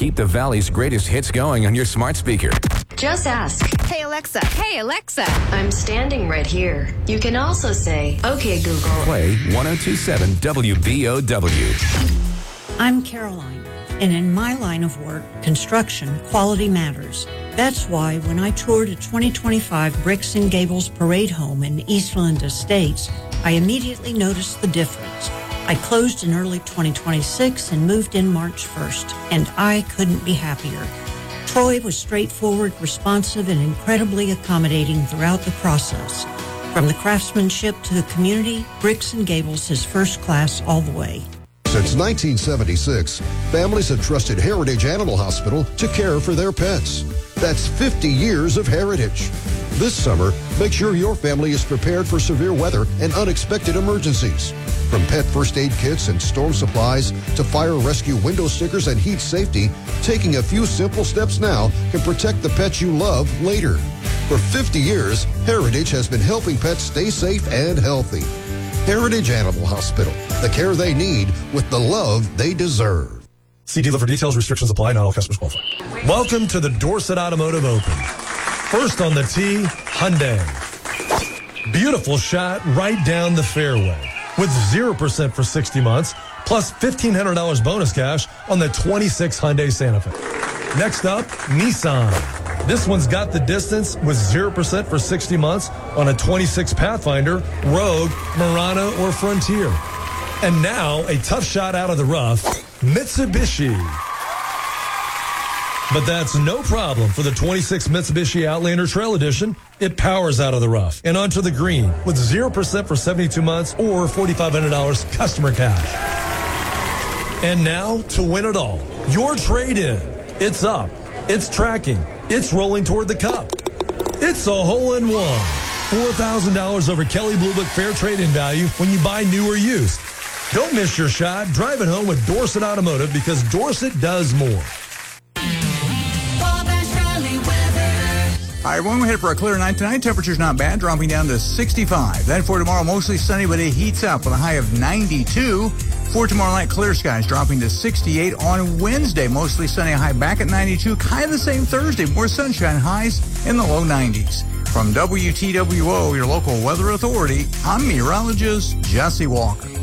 Keep the Valley's greatest hits going on your smart speaker. Just ask. Hey, Alexa. Hey, Alexa. I'm standing right here. You can also say, okay, Google. Play 102.7 WBOW. I'm Caroline, and in my line of work, construction, quality matters. That's why when I toured a 2025 Bricks and Gables Parade Home in Eastland Estates, I immediately noticed the difference. I closed in early 2026 and moved in March 1st, and I couldn't be happier. Troy was straightforward, responsive, and incredibly accommodating throughout the process. From the craftsmanship to the community, Bricks and Gables is first class all the way. Since 1976, families have trusted Heritage Animal Hospital to care for their pets. That's 50 years of heritage. This summer, make sure your family is prepared for severe weather and unexpected emergencies. From pet first aid kits and storm supplies to fire rescue window stickers and heat safety, taking a few simple steps now can protect the pets you love later. For 50 years, Heritage has been helping pets stay safe and healthy. Heritage Animal Hospital, the care they need with the love they deserve. See dealer for details. Restrictions apply. Not all customers qualify. Welcome to the Dorset Automotive Open. First on the tee, Hyundai. Beautiful shot right down the fairway with 0% for 60 months, plus $1,500 bonus cash on the 26 Hyundai Santa Fe. Next up, Nissan. This one's got the distance with 0% for 60 months on a 26 Pathfinder, Rogue, Murano, or Frontier. And now, a tough shot out of the rough, Mitsubishi. But that's no problem for the 26 Mitsubishi Outlander Trail Edition. It powers out of the rough and onto the green with 0% for 72 months or $4,500 customer cash. And now, to win it all, your trade-in. It's up. It's tracking. It's rolling toward the cup. It's a hole-in-one. $4,000 over Kelley Blue Book fair trade-in value when you buy new or used. Don't miss your shot. Drive it home with Dorset Automotive because Dorset does more. All right, everyone, we're headed for a clear night tonight. Temperature's not bad, dropping down to 65. Then for tomorrow, mostly sunny, but it heats up with a high of 92. For tomorrow night, clear skies dropping to 68 on Wednesday. Mostly sunny, high back at 92. Kind of the same Thursday. More sunshine, highs in the low 90s. From WTWO, your local weather authority, I'm meteorologist Jesse Walker.